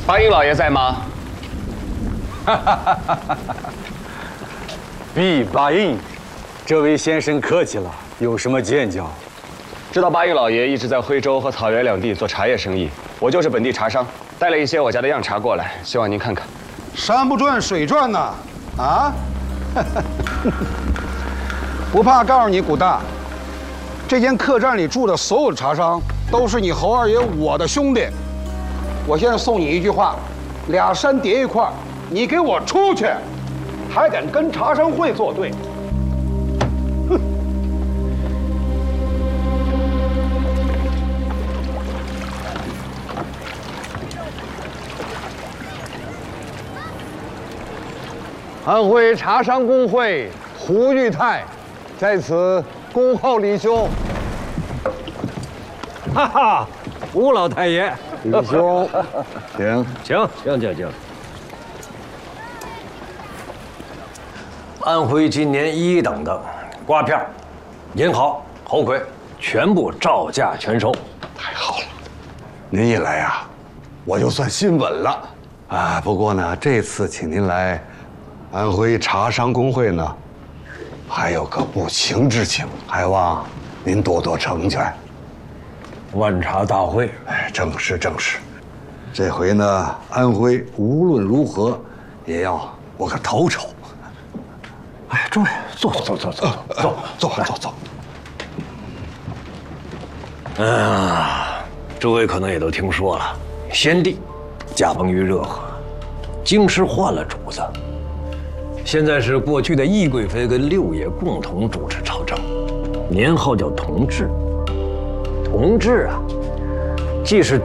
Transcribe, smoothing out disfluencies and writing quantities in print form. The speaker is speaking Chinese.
八英老爷在吗？ 毕八英，这位先生客气了，有什么见教？ 知道八英老爷一直在徽州和草原两地做茶叶生意，我就是本地茶商，带了一些我家的样茶过来，希望您看看。 山不转水转呐，啊！不怕告诉你，古大，这间客栈里住的所有的茶商都是你侯二爷我的兄弟。我现在送你一句话：俩山叠一块儿，你给我出去，还敢跟茶商会作对？哼！ 安徽茶商公会胡玉泰在此恭候李兄。 哈哈，吴老太爷， 李兄，请。 请。安徽今年1等的瓜片、银毫、猴魁，全部照价全收。 太好了，您一来呀，我就算心稳了啊。不过呢，这次请您来安徽茶商公会呢，还有个不情之请，还望您多多成全。 万茶大会， 哎，正是。这回呢，安徽无论如何也要我个头筹。 哎，诸位，坐。诸位可能也都听说了，先帝驾崩于热河，京师换了主子，现在是过去的懿贵妃跟六爷共同主持朝政，年号叫同治。同治啊，既是